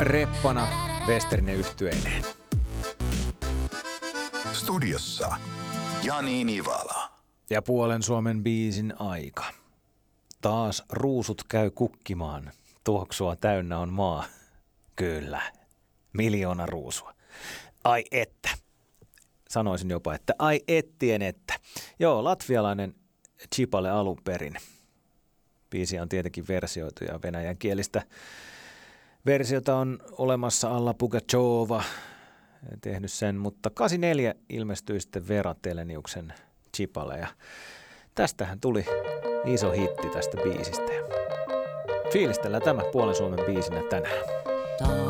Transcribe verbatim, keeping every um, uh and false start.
reppana Westerinen yhtyeineen. Studiossa Jani Nivala. Ja puolen Suomen biisin aika. Taas ruusut käy kukkimaan. Tuoksua täynnä on maa. Kyllä. Miljoona ruusua. Ai että. Sanoisin jopa, että ai ettien että. Joo, latvialainen Chipale alun perin. Biisi on tietenkin versioitu ja venäjänkielistä versiota on olemassa Alla Pugachova tehnyt sen, mutta kahdeksankymmentäneljä ilmestyi sitten Vera Teleniuksen Chipale ja tästähän tuli iso hitti tästä biisistä. Fiilistellään tämä puolen Suomen biisinä tänään.